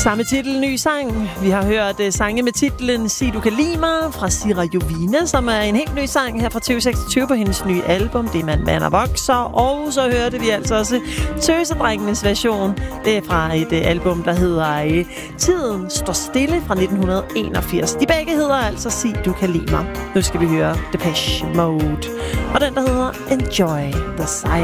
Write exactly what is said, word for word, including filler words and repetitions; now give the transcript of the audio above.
Samme titel, ny sang. Vi har hørt uh, sange med titlen Sig du kan lide mig fra Sira Jovine, som er en helt ny sang her fra tyve seksogtyve på hendes nye album, Det man vand og vokser. Og så hørte vi altså også Tøsedrengenes version. Det er fra et uh, album, der hedder uh, Tiden står stille fra nitten enogfirs. De begge hedder altså Sig du kan lide mig. Nu skal vi høre Depeche Mode. Og den, der hedder Enjoy the Silence.